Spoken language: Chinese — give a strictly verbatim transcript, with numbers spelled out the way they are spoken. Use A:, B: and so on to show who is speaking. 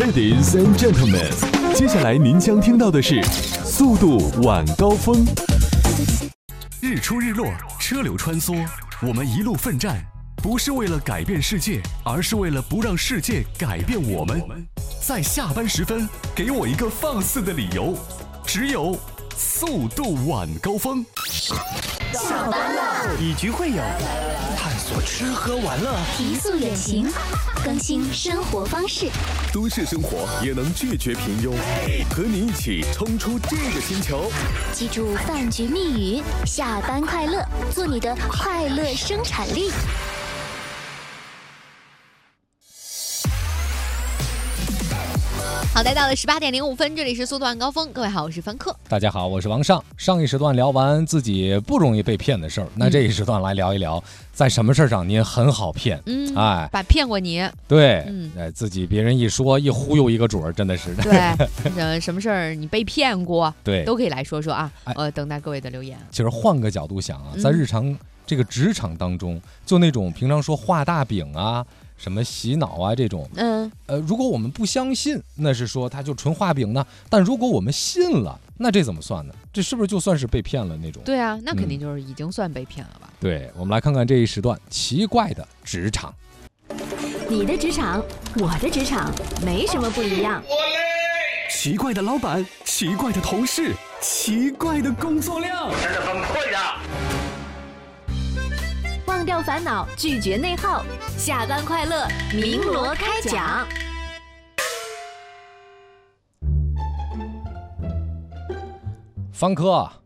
A: Ladies and gentlemen， 接下来您将听到的是速度晚高峰。日出日落，车流穿梭，我们一路奋战，不是为了改变世界，而是为了不让世界改变我们。在下班时分，给我一个放肆的理由，只有速度晚高峰。
B: 下班了，
C: 以局会友，探索吃喝玩乐，
B: 提速远行，更新生活方式。
A: 都市生活也能拒绝平庸，和你一起冲出这个星球。
B: 记住饭局密语：下班快乐，做你的快乐生产力。
D: 好，来到了十八点零五分，这里是速度晚高峰。各位好，我是凡客。
E: 大家好，我是王尚。上一时段聊完自己不容易被骗的事儿，那这一时段来聊一聊，在什么事儿上您很好骗？
D: 嗯，
E: 哎，
D: 把骗过你。
E: 对，
D: 嗯，
E: 哎，自己别人一说一忽悠一个准儿，真的是。
D: 对，呃，什么事儿你被骗过？
E: 对，
D: 都可以来说说啊。
E: 哎、
D: 呃，等待各位的留言。
E: 其实换个角度想啊，在日常这个职场当中，嗯、就那种平常说画大饼啊。什么洗脑啊这种，
D: 嗯，
E: 呃，如果我们不相信，那是说他就纯画饼呢。但如果我们信了，那这怎么算呢？这是不是就算是被骗了那种？
D: 对啊，那肯定就是已经算被骗了吧？
E: 嗯、对，我们来看看这一时段奇怪的职场。
F: 你的职场，我的职场，没什么不一样。
A: 奇怪的老板，奇怪的同事，奇怪的工作量，
C: 真的崩溃了。
F: 忘掉烦恼，拒绝内耗，下班快乐，鸣锣开讲。
E: 方科，